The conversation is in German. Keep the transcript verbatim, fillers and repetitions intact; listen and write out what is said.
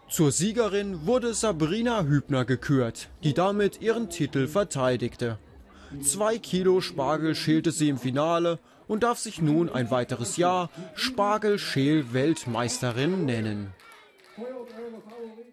Zur Siegerin wurde Sabrina Hübner gekürt, die damit ihren Titel verteidigte. Zwei Kilo Spargel schälte sie im Finale und darf sich nun ein weiteres Jahr Spargelschäl-Weltmeisterin nennen.